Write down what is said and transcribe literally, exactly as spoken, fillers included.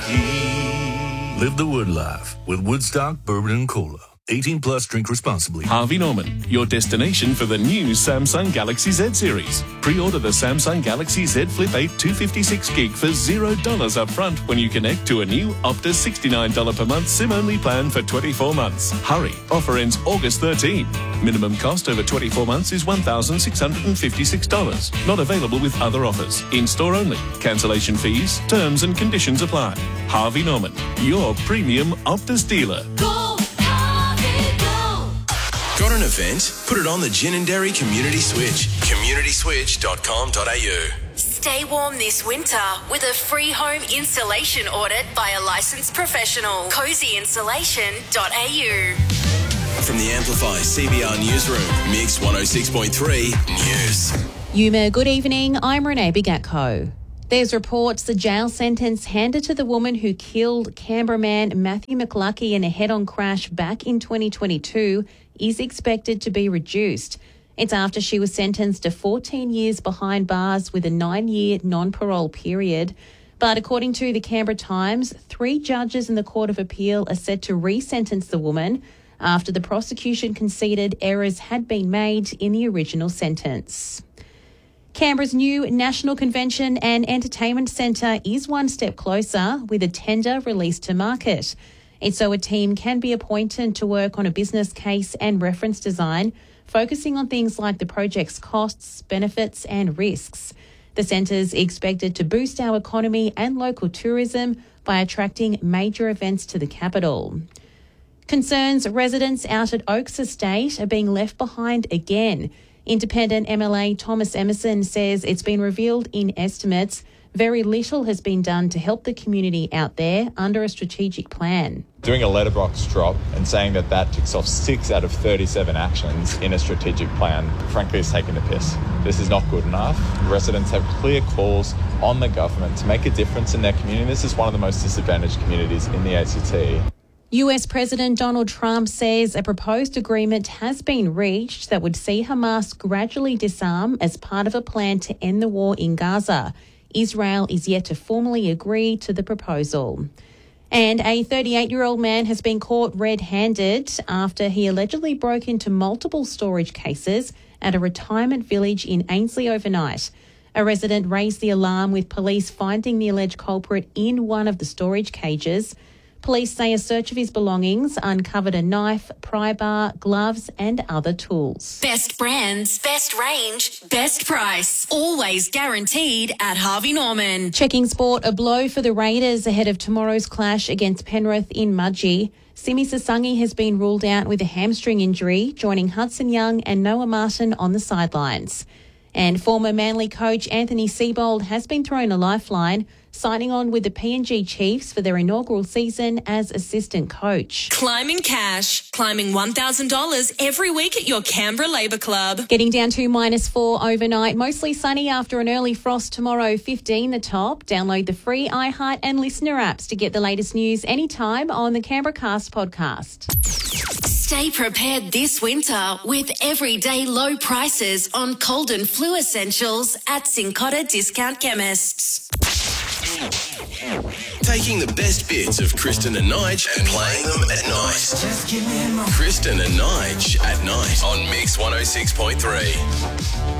whiskey. Live the Wood life with Woodstock Bourbon and Cola. eighteen plus, drink responsibly. Harvey Norman, your destination for the new Samsung Galaxy Z series. Pre-order the Samsung Galaxy Z Flip eight two fifty-six gig for zero dollars up front when you connect to a new Optus sixty-nine dollars per month SIM-only plan for twenty-four months. Hurry, offer ends August thirteenth. Minimum cost over twenty-four months is one thousand six hundred fifty-six dollars. Not available with other offers. In-store only. Cancellation fees, terms and conditions apply. Harvey Norman, your premium Optus dealer. Go! Got an event? Put it on the Gin and Dairy Community Switch. community switch dot com dot a u. Stay warm this winter with a free home installation audit by a licensed professional. cozy insulation dot a u. From the Amplify C B R Newsroom, Mix one oh six point three News. Yuma, good evening. I'm Renee Bigatko. There's reports the jail sentence handed to the woman who killed Canberra man Matthew McLuckie in a head-on crash back in twenty twenty-two is expected to be reduced. It's after she was sentenced to fourteen years behind bars with a nine-year non-parole period. But according to the Canberra Times, three judges in the Court of Appeal are set to re-sentence the woman after the prosecution conceded errors had been made in the original sentence. Canberra's new National Convention and Entertainment Centre is one step closer with a tender released to market. It's so a team can be appointed to work on a business case and reference design, focusing on things like the project's costs, benefits and risks. The centre's expected to boost our economy and local tourism by attracting major events to the capital. Concerns residents out at Oaks Estate are being left behind again. Independent M L A Thomas Emerson says it's been revealed in estimates very little has been done to help the community out there under a strategic plan. Doing a letterbox drop and saying that that ticks off six out of thirty-seven actions in a strategic plan, frankly, is taking the piss. This is not good enough. Residents have clear calls on the government to make a difference in their community. This is one of the most disadvantaged communities in the A C T. U S President Donald Trump says a proposed agreement has been reached that would see Hamas gradually disarm as part of a plan to end the war in Gaza. Israel is yet to formally agree to the proposal. And a thirty-eight-year-old man has been caught red-handed after he allegedly broke into multiple storage cases at a retirement village in Ainslie overnight. A resident raised the alarm with police finding the alleged culprit in one of the storage cages. Police say a search of his belongings uncovered a knife, pry bar, gloves and other tools. Best brands, best range, best price. Always guaranteed at Harvey Norman. Checking sport, a blow for the Raiders ahead of tomorrow's clash against Penrith in Mudgee. Simi Sasangi has been ruled out with a hamstring injury, joining Hudson Young and Noah Martin on the sidelines. And former Manly coach Anthony Seibold has been thrown a lifeline, signing on with the P N G Chiefs for their inaugural season as assistant coach. Climbing cash, climbing one thousand dollars every week at your Canberra Labour Club. Getting down to minus four overnight, mostly sunny after an early frost tomorrow, fifteen the top. Download the free iHeart and Listener apps to get the latest news anytime on the Canberra Cast podcast. Stay prepared this winter with everyday low prices on cold and flu essentials at Cincotta Discount Chemists. Taking the best bits of Kristen and Nige and playing them at night. Kristen and Nige at night on Mix one oh six point three.